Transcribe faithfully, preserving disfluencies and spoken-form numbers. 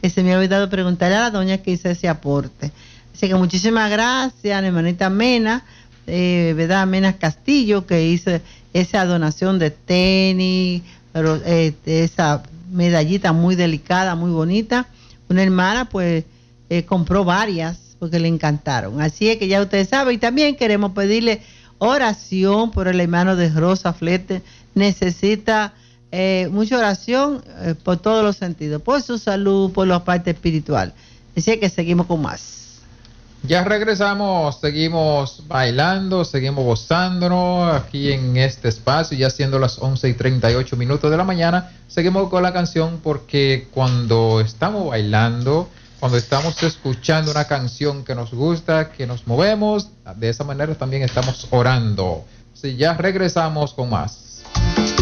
que se me ha olvidado preguntarle a la doña que hizo ese aporte. Así que muchísimas gracias a la hermanita Mena, eh, ¿verdad? Mena Castillo, que hizo esa donación de tenis, pero eh, esa medallita muy delicada, muy bonita. Una hermana, pues, eh, compró varias porque le encantaron. Así es que ya ustedes saben. Y también queremos pedirle oración por el hermano de Rosa Flete. Necesita eh, mucha oración eh, por todos los sentidos, por su salud, por la parte espiritual. Así es que seguimos con más. Ya regresamos, seguimos bailando, seguimos gozándonos aquí en este espacio, ya siendo las once y treinta y ocho minutos de la mañana. Seguimos con la canción porque cuando estamos bailando, cuando estamos escuchando una canción que nos gusta, que nos movemos, de esa manera también estamos orando. Así ya regresamos con más.